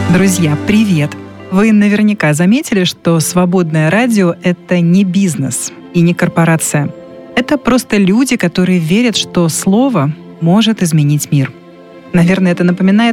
Друзья, привет! Вы наверняка заметили, что свободное радио — это не бизнес и не корпорация. Это просто люди, которые верят, что слово может изменить мир. Наверное, это напоминает